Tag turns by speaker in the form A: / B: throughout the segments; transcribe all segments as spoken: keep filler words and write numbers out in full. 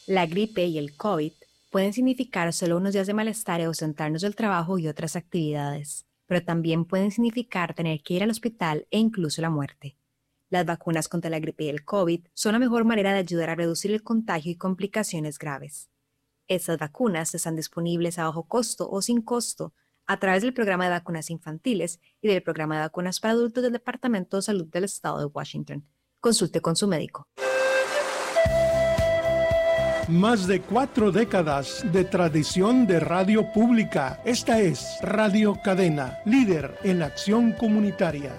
A: La gripe y el COVID pueden significar solo unos días de malestar y ausentarnos del trabajo y otras actividades, pero también pueden significar tener que ir al hospital e incluso la muerte. Las vacunas contra la gripe y el COVID son la mejor manera de ayudar a reducir el contagio y complicaciones graves. Estas vacunas están disponibles a bajo costo o sin costo a través del programa de vacunas infantiles y del programa de vacunas para adultos del Departamento de Salud del Estado de Washington. Consulte con su médico.
B: Más de cuatro décadas de tradición de radio pública. Esta es Radio Cadena, líder en acción comunitaria.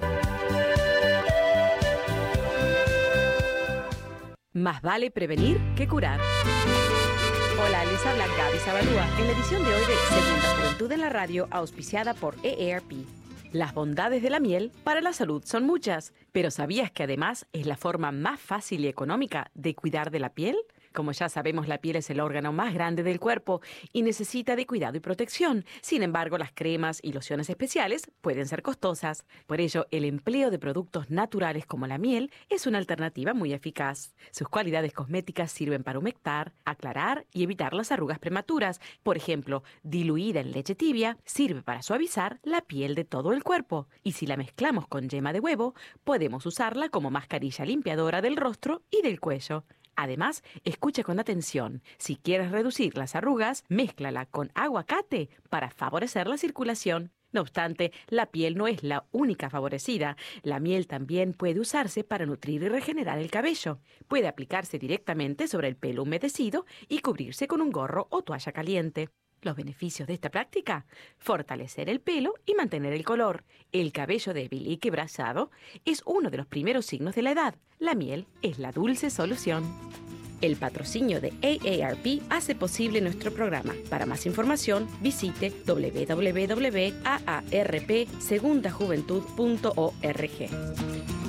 C: Más vale prevenir que curar. Hola, les habla Gaby Zabalúa en la edición de hoy de Segunda Juventud en la Radio, auspiciada por A A R P. Las bondades de la miel para la salud son muchas, pero ¿sabías que además es la forma más fácil y económica de cuidar de la piel? Como ya sabemos, la piel es el órgano más grande del cuerpo y necesita de cuidado y protección. Sin embargo, las cremas y lociones especiales pueden ser costosas. Por ello, el empleo de productos naturales como la miel es una alternativa muy eficaz. Sus cualidades cosméticas sirven para humectar, aclarar y evitar las arrugas prematuras. Por ejemplo, diluida en leche tibia, sirve para suavizar la piel de todo el cuerpo. Y si la mezclamos con yema de huevo, podemos usarla como mascarilla limpiadora del rostro y del cuello. Además, escucha con atención. Si quieres reducir las arrugas, mézclala con aguacate para favorecer la circulación. No obstante, la piel no es la única favorecida. La miel también puede usarse para nutrir y regenerar el cabello. Puede aplicarse directamente sobre el pelo humedecido y cubrirse con un gorro o toalla caliente. Los beneficios de esta práctica: fortalecer el pelo y mantener el color. El cabello débil y quebrachado es uno de los primeros signos de la edad. La miel es la dulce solución. El patrocinio de A A R P hace posible nuestro programa. Para más información, visite doble u doble u doble u punto a a r p segunda juventud punto org.